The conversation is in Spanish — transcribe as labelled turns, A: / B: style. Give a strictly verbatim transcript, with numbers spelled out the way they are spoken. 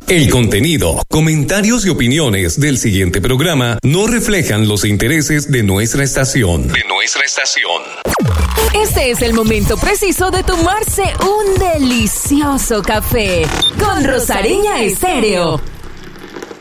A: El contenido, comentarios y opiniones del siguiente programa no reflejan los intereses de nuestra estación. De nuestra estación.
B: Este es el momento preciso de tomarse un delicioso café con Rosareña Estéreo.